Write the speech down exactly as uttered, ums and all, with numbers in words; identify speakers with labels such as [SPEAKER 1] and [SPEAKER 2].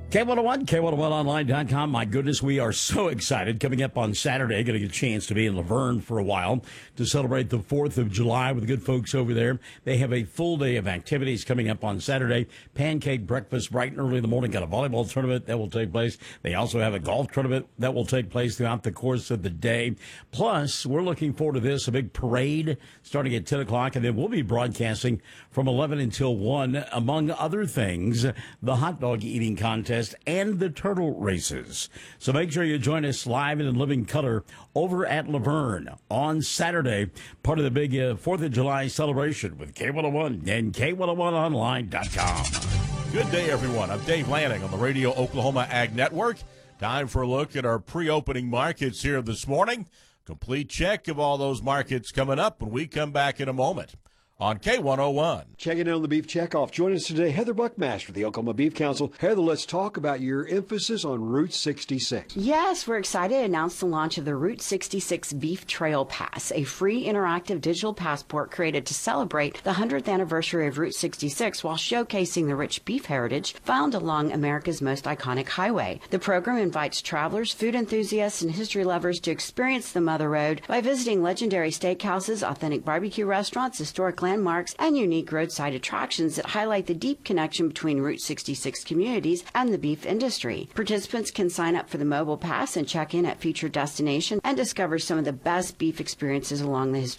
[SPEAKER 1] K one oh one, K one oh one online dot com. My goodness, we are so excited. Coming up on Saturday, going to get a chance to be in Laverne for a while to celebrate the fourth of July with the good folks over there. They have a full day of activities coming up on Saturday. Pancake breakfast bright and early in the morning. Got a volleyball tournament that will take place. They also have a golf tournament that will take place throughout the course of the day. Plus, we're looking forward to this, a big parade starting at ten o'clock, and then we'll be broadcasting from eleven until one, among other things, the hot dog eating contest and the turtle races. So make sure you join us live and in living color over at Laverne on Saturday, part of the big uh, fourth of July celebration with K one oh one and K one oh one online dot com.
[SPEAKER 2] Good day, everyone. I'm Dave Lanning on the Radio Oklahoma Ag Network. Time for a look at our pre-opening markets here this morning. Complete check of all those markets coming up when we come back in a moment on K one oh one.
[SPEAKER 3] Checking in on the Beef Checkoff. Join us today, Heather Buckmaster, the Oklahoma Beef Council. Heather, let's talk about your emphasis on Route sixty-six.
[SPEAKER 4] Yes, we're excited to announce the launch of the Route sixty-six Beef Trail Pass, a free interactive digital passport created to celebrate the one hundredth anniversary of Route sixty-six while showcasing the rich beef heritage found along America's most iconic highway. The program invites travelers, food enthusiasts, and history lovers to experience the Mother Road by visiting legendary steakhouses, authentic barbecue restaurants, historic landmarks, and unique roadside attractions that highlight the deep connection between Route sixty-six communities and the beef industry. Participants can sign up for the mobile pass and check in at featured destinations and discover some of the best beef experiences along the